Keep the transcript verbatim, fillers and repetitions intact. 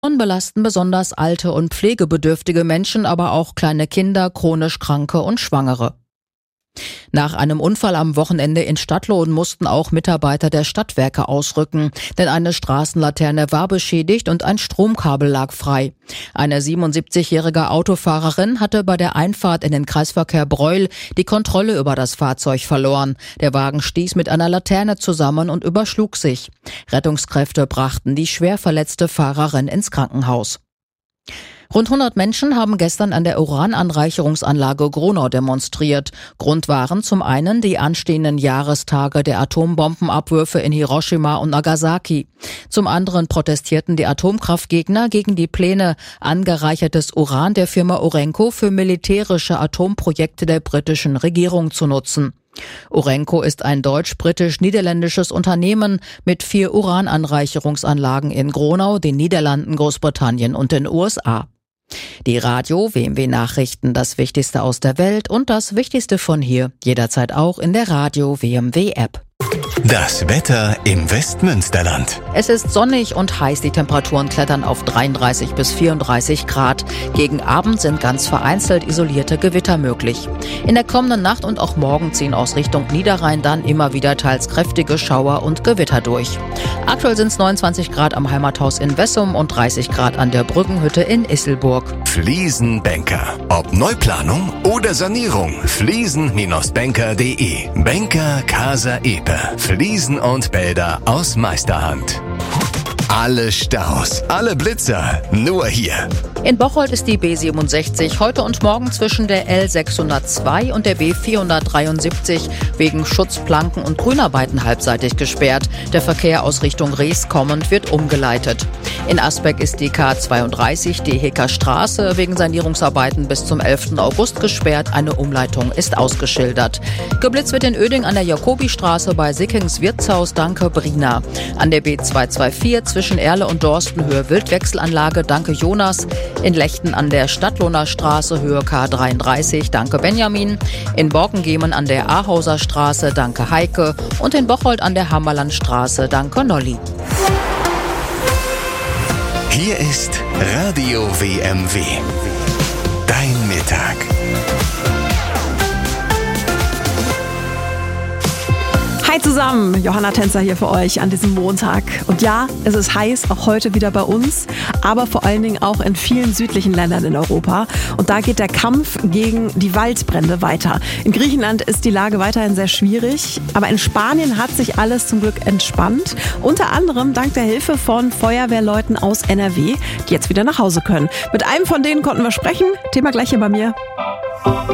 Belasten besonders alte und pflegebedürftige Menschen, aber auch kleine Kinder, chronisch Kranke und Schwangere. Nach einem Unfall am Wochenende in Stadtlohn mussten auch Mitarbeiter der Stadtwerke ausrücken, denn eine Straßenlaterne war beschädigt und ein Stromkabel lag frei. Eine siebenundsiebzigjährige Autofahrerin hatte bei der Einfahrt in den Kreisverkehr Breuel die Kontrolle über das Fahrzeug verloren. Der Wagen stieß mit einer Laterne zusammen und überschlug sich. Rettungskräfte brachten die schwer verletzte Fahrerin ins Krankenhaus. Rund hundert Menschen haben gestern an der Urananreicherungsanlage Gronau demonstriert. Grund waren zum einen die anstehenden Jahrestage der Atombombenabwürfe in Hiroshima und Nagasaki. Zum anderen protestierten die Atomkraftgegner gegen die Pläne, angereichertes Uran der Firma Urenco für militärische Atomprojekte der britischen Regierung zu nutzen. Urenco ist ein deutsch-britisch-niederländisches Unternehmen mit vier Urananreicherungsanlagen in Gronau, den Niederlanden, Großbritannien und den U S A. Die Radio W M W Nachrichten, das Wichtigste aus der Welt und das Wichtigste von hier, jederzeit auch in der Radio W M W App. Das Wetter im Westmünsterland. Es ist sonnig und heiß, die Temperaturen klettern auf dreiunddreißig bis vierunddreißig Grad. Gegen Abend sind ganz vereinzelt isolierte Gewitter möglich. In der kommenden Nacht und auch morgen ziehen aus Richtung Niederrhein dann immer wieder teils kräftige Schauer und Gewitter durch. Aktuell sind es neunundzwanzig Grad am Heimathaus in Wessum und dreißig Grad an der Brückenhütte in Isselburg. Fliesenbanker. Ob Neuplanung oder Sanierung. Fliesen Banker punkt de. Banker Casa Epe. Fliesen und Bäder aus Meisterhand. Alle Staus, alle Blitzer, nur hier. In Bocholt ist die B siebenundsechzig heute und morgen zwischen der L sechshundertzwei und der B vierhundertdreiundsiebzig wegen Schutzplanken und Grünarbeiten halbseitig gesperrt. Der Verkehr aus Richtung Rees kommend wird umgeleitet. In Asbeck ist die K zweiunddreißig, die Heker Straße, wegen Sanierungsarbeiten bis zum elften August gesperrt. Eine Umleitung ist ausgeschildert. Geblitzt wird in Oeding an der Jakobistraße bei Sickings Wirtshaus, danke Brina. An der B zweihundertvierundzwanzig zwischen Erle und Dorsten Höhe Wildwechselanlage, danke Jonas. In Lechten an der Stadtlohner Straße Höhe K dreiunddreißig, danke Benjamin. In Borkengemen an der Ahauser Straße, danke Heike. Und in Bocholt an der Hammerlandstraße, danke Nolli. Hier ist Radio W M W. Dein Mittag. Hi zusammen, Johanna Tänzer hier für euch an diesem Montag. Und ja, es ist heiß, auch heute wieder bei uns, aber vor allen Dingen auch in vielen südlichen Ländern in Europa. Und da geht der Kampf gegen die Waldbrände weiter. In Griechenland ist die Lage weiterhin sehr schwierig, aber in Spanien hat sich alles zum Glück entspannt. Unter anderem dank der Hilfe von Feuerwehrleuten aus N R W, die jetzt wieder nach Hause können. Mit einem von denen konnten wir sprechen. Thema gleich hier bei mir.